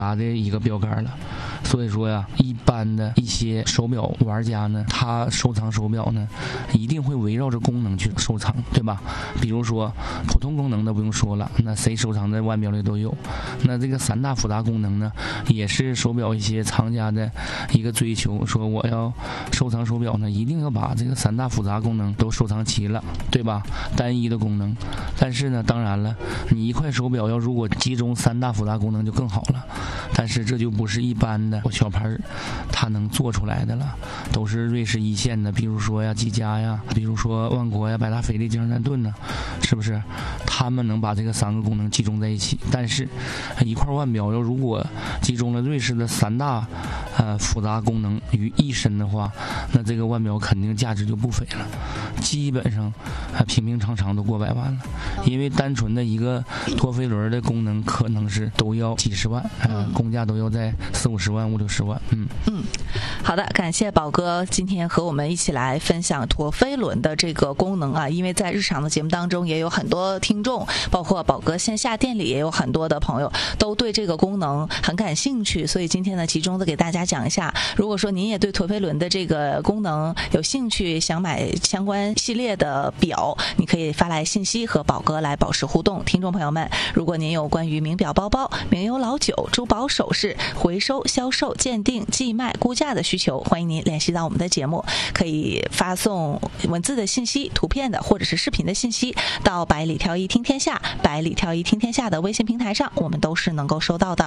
达的一个标杆了。所以说呀，一般的一些手表玩家呢，他收藏手表呢，一定会围绕着功能去收藏，对吧？比如说普通功能的不用说了，那谁收藏在腕表里都有。那这个3大复杂功能呢，也是手表一些藏家的一个追求，说我要收藏手表呢，一定要把这个3大复杂功能都收藏齐了，对吧？单一的功能，但是呢，当然了，你一块手表要如果集中3大复杂功能就更好了，但是这就不是一般的小牌它能做出来的了，都是瑞士一线的，比如说呀积家呀，比如说万国呀、百达翡丽、江诗丹顿呢，是不是？他们能把这个3个功能集中在一起，但是一块腕表要如果集中了瑞士的3大复杂功能于一身的话，那这个腕表肯定价值就不菲了，基本上平平常常都过100万了，因为单纯的一个陀飞轮的功能可能是都要几十万，工价都要在40-50万、50-60万。 好的，感谢宝哥今天和我们一起来分享陀飞轮的这个功能啊，因为在日常的节目当中也有很多听众，包括宝哥线下店里也有很多的朋友都对这个功能很感兴趣，所以今天呢集中的给大家讲一下。如果说您也对陀飞轮的这个功能有兴趣，想买相关系列的表，你可以发来信息和宝哥来保持互动。听众朋友们，如果您有关于名表、包包、名油老酒、珠宝首饰回收、销售、鉴定、寄卖、估价的需求，欢迎您联系到我们的节目，可以发送文字的信息、图片的或者是视频的信息到百里挑一听天下、百里挑一听天下的微信平台上，我们都是能够收到的。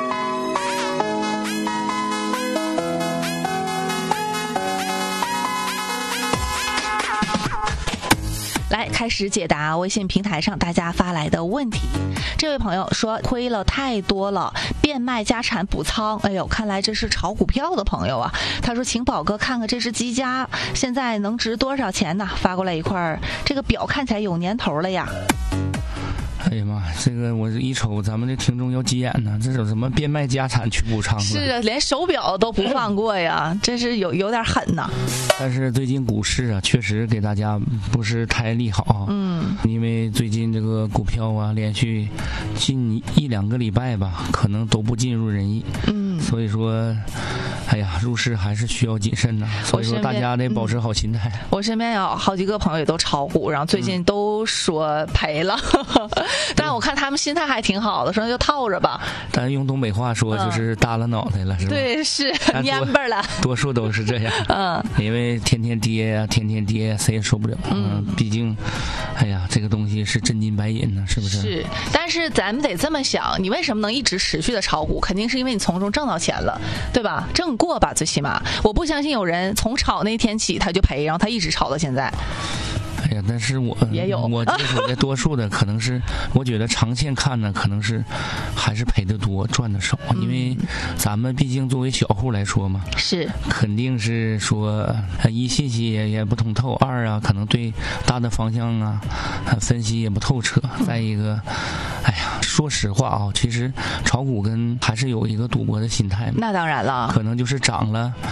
来开始解答微信平台上大家发来的问题。这位朋友说亏了太多了，变卖家产补仓。哎呦，看来这是炒股票的朋友啊。他说请宝哥看看这只积家现在能值多少钱呢？发过来一块，这个表看起来有年头了呀。 哎呀妈，这个我一瞅咱们的听众要急眼呢，这有什么变卖家产去补仓？ 是啊，连手表都不放过呀，真是有点狠呐。 但是最近股市啊，确实给大家不是太利好，因为最近这个股票啊，连续近1-2个礼拜吧，可能都不尽如人意，所以说，哎呀，入市还是需要谨慎呐。所以说大家得保持好心态。 我身边有好几个朋友也都炒股，然后最近都说赔了。但我看他们心态还挺好的，说就套着吧。 但用东北话说就是耷拉脑袋了，是吧？ 对，是蔫巴了。 多数都是这样。因为天天跌呀，天天跌，谁也受不了。毕竟，哎呀，这个东西是真金白银呢，是不是？ 是。但是咱们得这么想，你为什么能一直持续的炒股？肯定是因为你从中挣到钱了，对吧？挣过吧，最起码。我不相信有人从炒那天起他就赔，然后他一直炒到现在。 哎呀，但是我也有， 我接触的多数的可能是，我觉得长线看呢，可能是还是赔得多，赚的少，因为咱们毕竟作为小户来说嘛， 是肯定是说一信息也不通透，二啊可能对大的方向啊分析也不透彻，再一个，哎呀，说实话啊，其实炒股跟还是有一个赌博的心态嘛。 那当然了， 可能就是涨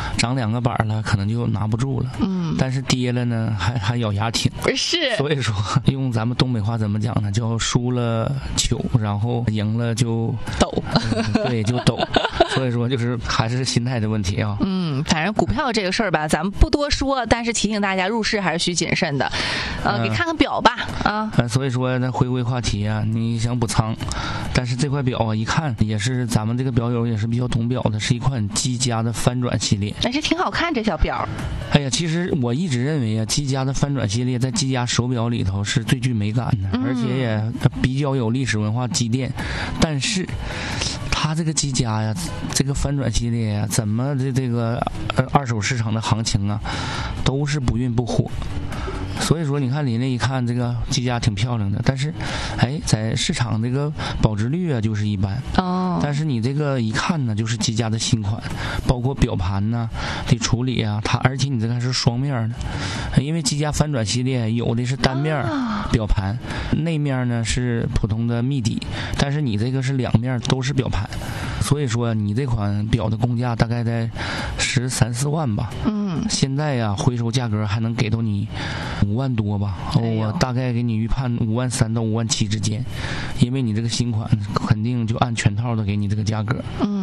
2个板了，可能就拿不住了，但是跌了呢，还咬牙挺。 是， 所以说用咱们东北话怎么讲呢？叫输了糗，然后赢了就抖， 对，就抖。所以说就是还是心态的问题啊。 反正股票这个事儿吧，咱们不多说，但是提醒大家入市还是需谨慎的。给看看表吧啊。 所以说呢，回归话题啊，你想补仓，但是这块表啊，一看也是咱们这个表友也是比较懂表的，是一款积家的翻转系列， 但是挺好看这小表。 哎呀，其实我一直认为啊，积家的翻转系列在积家手表里头是最具美感的，而且也比较有历史文化积淀。但是它这个积家呀，这个翻转系列呀，怎么的这个二手市场的行情啊，都是不温不火。所以说你看你那一看这个积家挺漂亮的，但是在市场这个保值率啊就是一般但是你这个一看呢就是积家的新款，包括表盘呢的处理啊，而且你这个还是双面的，因为积家翻转系列有的是单面表盘，内面呢是普通的密底，但是你这个是2面都是表盘，所以说你这款表的工价大概在13-14万吧。现在呀回收价格还能给到你5万多吧，我大概给你预判5.3万到5.7万之间， 因为你这个新款肯定就按全套的给你这个价格。